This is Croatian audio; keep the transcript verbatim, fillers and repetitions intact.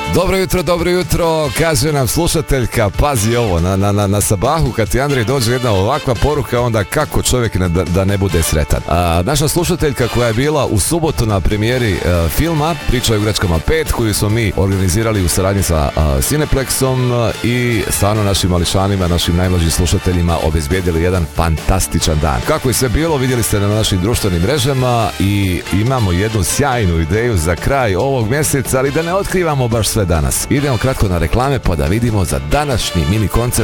Dobro jutro, dobro jutro, kaže nam slušateljka, pazi ovo, na, na, na, na sabahu kad ti Andrej dođe jedna ovakva poruka, onda kako čovjek ne, da, da ne bude sretan. A, naša slušateljka koja je bila u subotu na premijeri a, filma Priča o igračkama pet, koju smo mi organizirali u saradnji sa a, Cineplexom a, i stvarno našim mališanima, našim najmlađim slušateljima obezbijedili jedan fantastičan dan. Kako je sve bilo, vidjeli ste na našim društvenim mrežama i imamo jednu sjajnu ideju za kraj ovog mjeseca, ali da ne otkrivamo baš sve danas. Idemo kratko na reklame pa da vidimo za današnji mini koncert